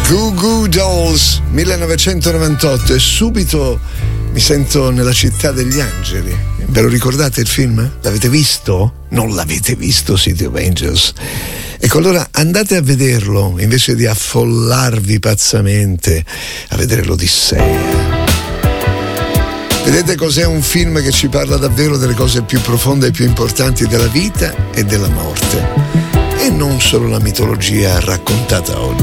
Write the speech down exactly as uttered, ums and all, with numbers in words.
Goo Goo Dolls, millenovecentonovantotto, e subito mi sento nella città degli angeli. Ve lo ricordate il film? L'avete visto? Non l'avete visto, City of Angels? Ecco, allora andate a vederlo invece di affollarvi pazzamente a vedere l'Odissea. Vedete cos'è un film che ci parla davvero delle cose più profonde e più importanti della vita e della morte, e non solo la mitologia raccontata oggi.